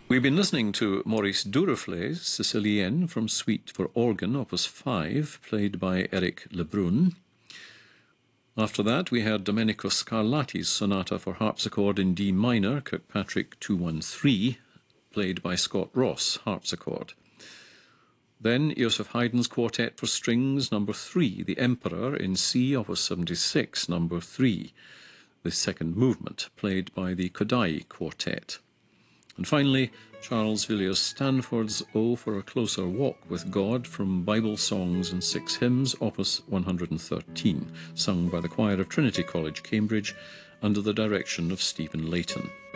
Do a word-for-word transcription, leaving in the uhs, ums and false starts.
We've been listening to Maurice Duruflé's Sicilienne from Suite for Organ, Opus five, played by Eric Lebrun. After that, we had Domenico Scarlatti's Sonata for Harpsichord in D minor, Kirkpatrick two one three, played by Scott Ross, harpsichord. Then Joseph Haydn's Quartet for Strings, number three, The Emperor in C, Opus seventy-six, number three, the second movement, played by the Kodai Quartet. And finally, Charles Villiers Stanford's O for a Closer Walk with God from Bible Songs and Six Hymns, Opus one hundred thirteen, sung by the choir of Trinity College, Cambridge, under the direction of Stephen Layton.